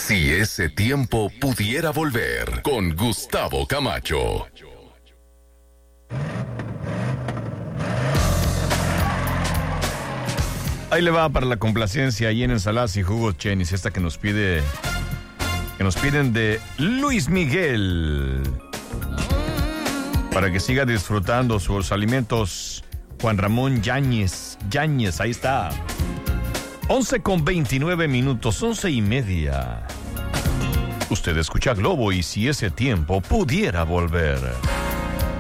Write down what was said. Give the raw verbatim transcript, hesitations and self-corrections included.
Si ese tiempo pudiera volver, con Gustavo Camacho. Ahí le va para la complacencia ahí en ensaladas y jugos Chenis, esta que nos pide, que nos piden de Luis Miguel. Para que siga disfrutando sus alimentos, Juan Ramón Yáñez, Yáñez, ahí está. once con veintinueve minutos, once y media. Usted escucha Globo y si ese tiempo pudiera volver.